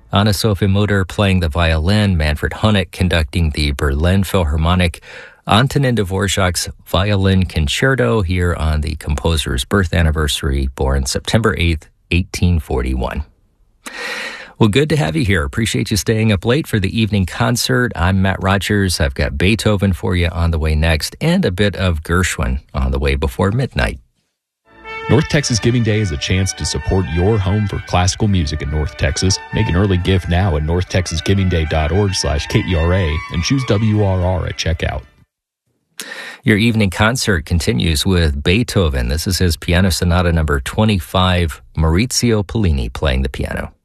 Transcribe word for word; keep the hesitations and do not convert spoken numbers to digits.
Anna Sophie Mutter playing the violin, Manfred Honeck conducting the Berlin Philharmonic, Antonin Dvorak's Violin Concerto here on the composer's birth anniversary, born September eighth, eighteen forty-one. Well, good to have you here. Appreciate you staying up late for the evening concert. I'm Matt Rogers. I've got Beethoven for you on the way next and a bit of Gershwin on the way before midnight. North Texas Giving Day is a chance to support your home for classical music in North Texas. Make an early gift now at north texas giving day dot org slash K E R A and choose W R R at checkout. Your evening concert continues with Beethoven. This is his Piano Sonata number twenty-five, Maurizio Pollini playing the piano.